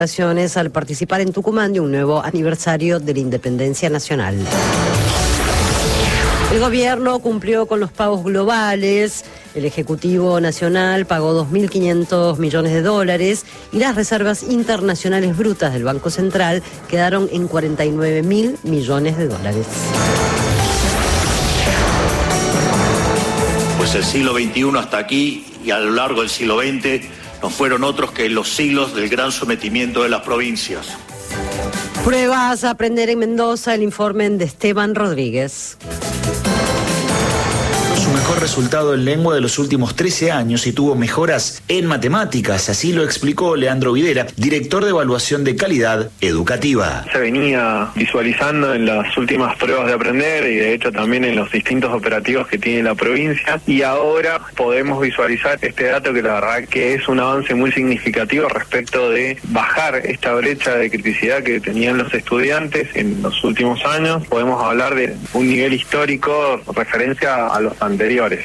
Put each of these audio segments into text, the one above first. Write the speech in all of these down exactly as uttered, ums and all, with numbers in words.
Al participar en Tucumán de un nuevo aniversario de la independencia nacional. El gobierno cumplió con los pagos globales, el Ejecutivo Nacional pagó dos mil quinientos millones de dólares y las reservas internacionales brutas del Banco Central quedaron en cuarenta y nueve mil millones de dólares. Pues el siglo veintiuno hasta aquí y a lo largo del siglo veinte no fueron otros que los siglos del gran sometimiento de las provincias. Pruebas a aprender en Mendoza, el informe de Esteban Rodríguez. Su mejor resultado en lengua de los últimos trece años y tuvo mejoras en matemáticas, así lo explicó Leandro Videra, director de evaluación de calidad educativa. Se venía visualizando en las últimas pruebas de aprender y de hecho también en los distintos operativos que tiene la provincia, y ahora podemos visualizar este dato que la verdad que es un avance muy significativo respecto de bajar esta brecha de criticidad que tenían los estudiantes en los últimos años. Podemos hablar de un nivel histórico referencia a los anteriores.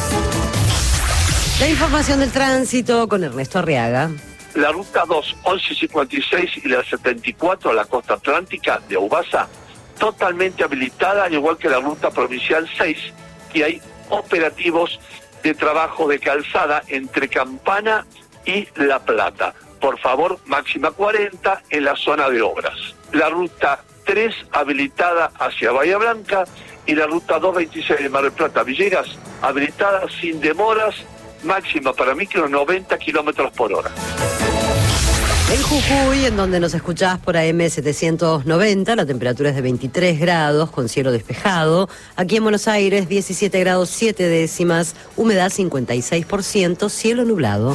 La información del tránsito con Ernesto Arriaga. La ruta dos, once cincuenta y seis y la setenta y cuatro a la costa atlántica de Aubasa, totalmente habilitada, al igual que la ruta provincial seis, que hay operativos de trabajo de calzada entre Campana y La Plata. Por favor, máxima cuarenta en la zona de obras. La ruta tres habilitada hacia Bahía Blanca y la ruta doscientos veintiséis de Mar del Plata Villegas habilitada sin demoras, máxima para micro noventa kilómetros por hora. En Jujuy, en donde nos escuchás por A M setecientos noventa, la temperatura es de veintitrés grados con cielo despejado. Aquí en Buenos Aires, diecisiete grados siete décimas, humedad cincuenta y seis por ciento, cielo nublado.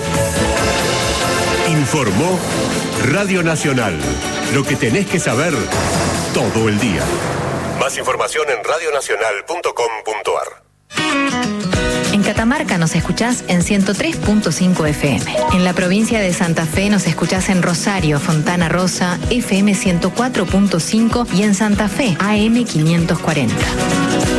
Informó Radio Nacional. Lo que tenés que saber todo el día. Más información en radio nacional punto com punto a r. En Catamarca nos escuchás en ciento tres punto cinco F M. En la provincia de Santa Fe nos escuchás en Rosario, Fontana Rosa, F M ciento cuatro punto cinco y en Santa Fe, A M quinientos cuarenta.